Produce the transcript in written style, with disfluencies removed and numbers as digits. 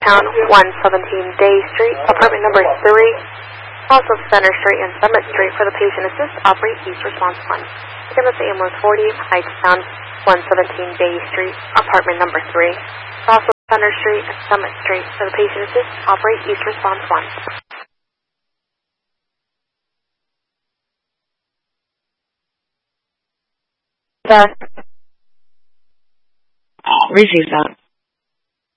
Hightstown, 117 Day Street, apartment number 3, also Center Street and Summit Street. For the patient assist, operate East Response 1. Again, that's ambulance 40, Hightstown, 117 Day Street, apartment number 3, also Center Street and Summit Street. For the patient assist, operate East Response 1. Receive that.